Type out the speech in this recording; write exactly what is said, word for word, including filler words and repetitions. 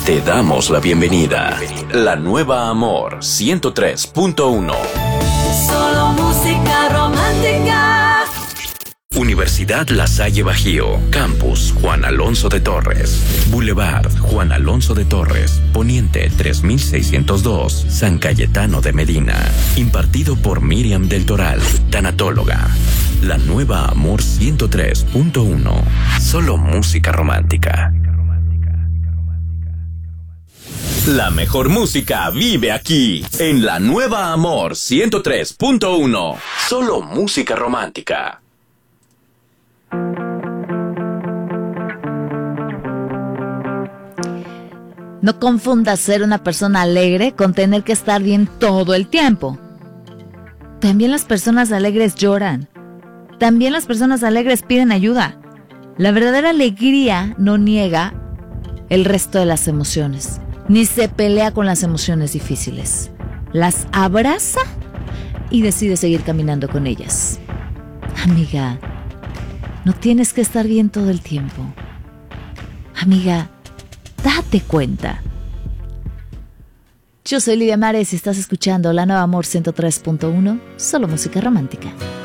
Te damos la bienvenida. La nueva Amor ciento tres punto uno. Solo música romántica. Universidad La Salle Bajío. Campus Juan Alonso de Torres. Boulevard Juan Alonso de Torres. Poniente tres mil seiscientos dos. San Cayetano de Medina. Impartido por Miriam del Toral, tanatóloga. La nueva Amor ciento tres punto uno. Solo música romántica. La mejor música vive aquí, en La Nueva Amor ciento tres punto uno. Solo música romántica. No confundas ser una persona alegre con tener que estar bien todo el tiempo. También las personas alegres lloran. También las personas alegres piden ayuda. La verdadera alegría no niega el resto de las emociones, ni se pelea con las emociones difíciles. Las abraza y decide seguir caminando con ellas. Amiga, no tienes que estar bien todo el tiempo. Amiga, date cuenta. Yo soy Lidia Mares y estás escuchando La Nueva Amor ciento tres punto uno, solo música romántica.